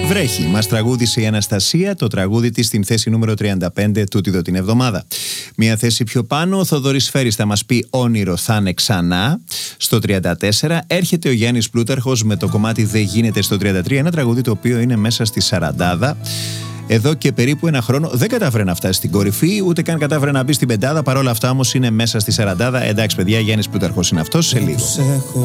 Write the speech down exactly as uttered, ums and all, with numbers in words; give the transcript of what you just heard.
Βρέχει. Μας τραγούδισε η Αναστασία το τραγούδι της στην θέση νούμερο τριάντα πέντε τούτη εδώ την εβδομάδα. Μια θέση πιο πάνω, ο Θοδωρής Φέρης θα μας πει «Όνειρο θα είναι ξανά». Στο τριάντα τέσσερα έρχεται ο Γιάννης Πλούταρχος με το κομμάτι «Δεν γίνεται» στο τριάντα τρία, ένα τραγούδι το οποίο είναι μέσα στη σαραντάδα. Εδώ και περίπου ένα χρόνο δεν κατάφερε να φτάσει στην κορυφή, ούτε καν κατάφερε να μπει στην πεντάδα. Παρόλα αυτά όμως είναι μέσα στη σαραντάδα. Εντάξει, παιδιά, Γιάννης Πλούταρχος είναι αυτός. Σε λίγο.